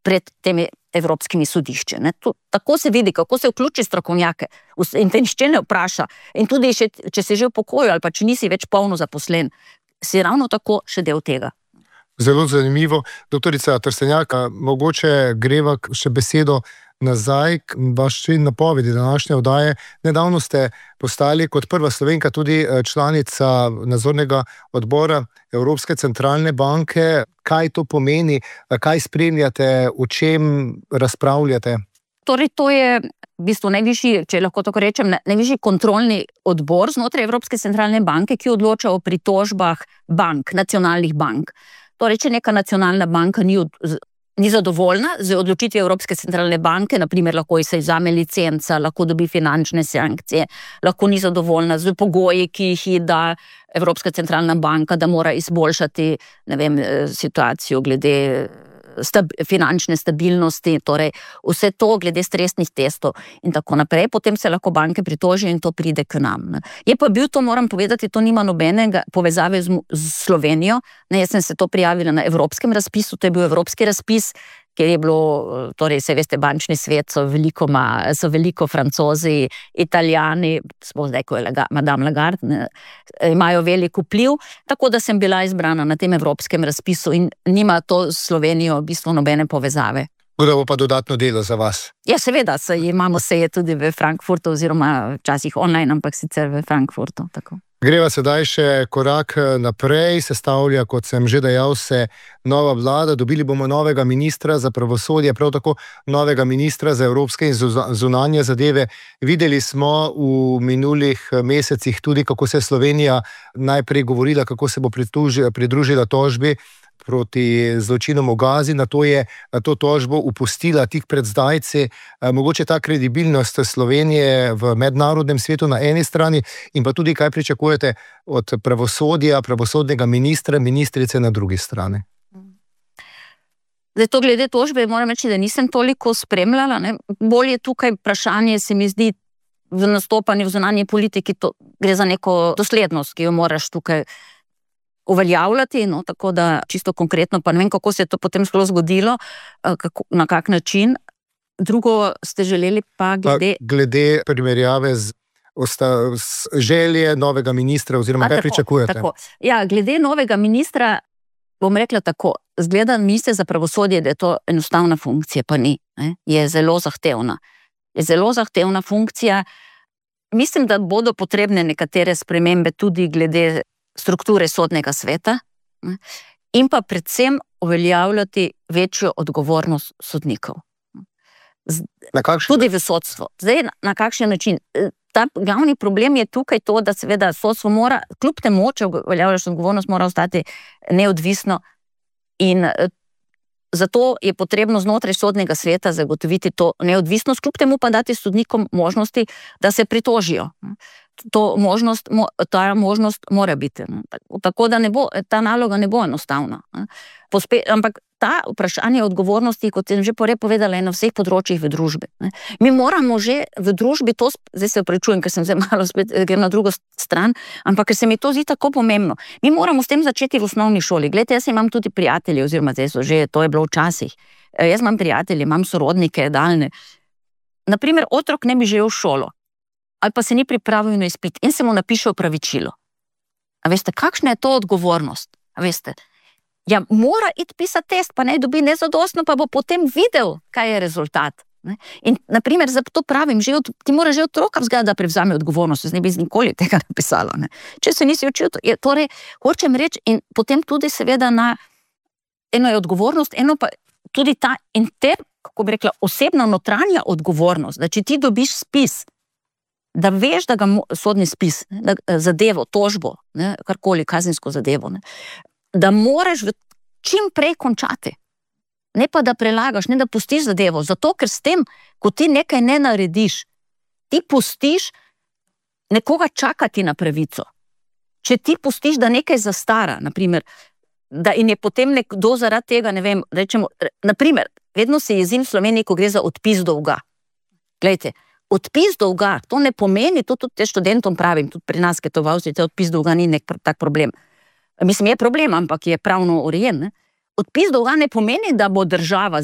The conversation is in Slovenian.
pred temi evropskimi sodišči. Tako se vidi, kako se vključi strokovnjake in te nišče ne vpraša. In tudi, če si že v pokoju ali pa če nisi več polno zaposlen, si ravno tako še del tega. Zelo zanimivo. Doktorica Trstenjak, mogoče greva še besedo nazaj k vaši napovedi današnje oddaje. Nedavno ste postali kot prva Slovenka tudi članica nadzornega odbora Evropske centralne banke. Kaj to pomeni, kaj spremljate, o čem razpravljate? Torej, to je v bistvu najvišji, če lahko tako rečem, najvišji kontrolni odbor znotraj Evropske centralne banke, ki odloča o pritožbah bank, nacionalnih bank. Torej, če neka nacionalna banka ni zadovoljna z odločitvijo Evropske centralne banke, naprimer lahko se izvzame licenca, lahko dobi finančne sankcije, lahko ni zadovoljna z pogoji, ki jih da Evropska centralna banka, da mora izboljšati, situacijo glede finančne stabilnosti, torej vse to glede stresnih testov in tako naprej. Potem se lahko banke pritožijo in to pride k nam. Je pa bil to, moram povedati, to nima nobenega povezave z Slovenijo. Jaz sem se to prijavila na evropskem razpisu, to je bil evropski razpis, kjer je bilo, torej se veste, bančni svet so veliko Francozi, Italijani, smo zdaj, ko je Madame Lagarde, imajo velik vpliv, tako da sem bila izbrana na tem evropskem razpisu in nima to s Slovenijo v bistvu nobene povezave. Da bo pa dodatno delo za vas. Ja, seveda, imamo seje tudi v Frankfurtu, oziroma včasih online, ampak sicer v Frankfurtu, tako. Greva sedaj še korak naprej, sestavlja, kot sem že dejal, se nova vlada, dobili bomo novega ministra za pravosodje, prav tako novega ministra za evropske in zunanje zadeve. Videli smo v minulih mesecih tudi, kako se je Slovenija najprej govorila, kako se bo pridružila tožbi proti zločinom v Gazi, nato je to tožbo upustila tik pred zdajci. Mogoče ta kredibilnost Slovenije v mednarodnem svetu na eni strani in pa tudi, kaj pričakujete od pravosodja, pravosodnega ministra, ministrice na drugi strani? Zdaj, to glede tožbe, moram reči, da nisem toliko spremljala. Bolj je tukaj vprašanje, se mi zdi, v nastopanju v zunanji politiki, gre za neko doslednost, ki jo moraš tukaj uveljavljati, tako da čisto konkretno, pa ne vem, kako se je to potem sploh zgodilo, na kak način. Drugo ste želeli pa glede primerjave z želje novega ministra, oziroma kaj pričakujete? Tako. Ja, glede novega ministra, bom rekla tako, zgleda minister za pravosodje, da je to enostavna funkcija, pa ni. Je zelo zahtevna. Je zelo zahtevna funkcija. Mislim, da bodo potrebne nekatere spremembe tudi glede strukture sodnega sveta in pa predvsem uveljavljati večjo odgovornost sodnikov. Tudi v sodstvo. Zdaj, na kakšen način? Ta glavni problem je tukaj to, da seveda sodstvo mora, kljub temu, če uveljavljaš odgovornost, mora ostati neodvisno in zato je potrebno znotraj sodnega sveta zagotoviti to neodvisnost, kljub temu pa dati sodnikom možnosti, da se pritožijo. Ta možnost mora biti. Tako da ta naloga ne bo enostavna. Ampak ta vprašanje odgovornosti, kot sem že povedala, je na vseh področjih v družbi. Mi moramo že v družbi to, zdaj se opravičujem, ker sem zdaj malo spet grem na drugo stran, ampak ker se mi to zdi tako pomembno. Mi moramo s tem začeti v osnovni šoli. Glejte, jaz imam tudi prijatelje, oziroma zdaj so že, to je bilo včasih. Jaz imam prijatelje, imam sorodnike, daljne. Naprimer, otrok ne bi želel v šolo, ali pa se ni pripravil na izpit in se mu napiše opravičilo. A veste, kakšna je to odgovornost? A veste, ja, mora iti pisati test, pa naj dobi nezadostno, pa bo potem videl, kaj je rezultat. In, naprimer, zato pravim, ti mora že otroka vzgajati, da prevzame odgovornost, jaz ne bi nikoli tega napisala. Če se nisi učil, torej, hočem reči, in potem tudi seveda eno je odgovornost, eno pa tudi ta kako bi rekla, osebna notranja odgovornost, da če ti dobiš spis, da veš, da ga sodni spis, zadevo, tožbo, karkoli, kazensko zadevo, da moraš čim prej končati. Ne pa da prelagaš, ne da pustiš zadevo, zato ker s tem, ko ti nekaj ne narediš, ti pustiš nekoga čakati na pravico. Če ti pustiš, da nekaj zastara, naprimer, in je potem nekdo zaradi tega, ne vem, rečemo, naprimer, vedno se jezim v Sloveniji, ko gre za odpis dolga. Glejte, odpis dolga, to ne pomeni, to tudi študentom pravim, tudi pri nas, ki to v Avstriji, odpis dolga ni nek tak problem. Mislim, je problem, ampak je pravno urejen. Odpis dolga ne pomeni, da bo država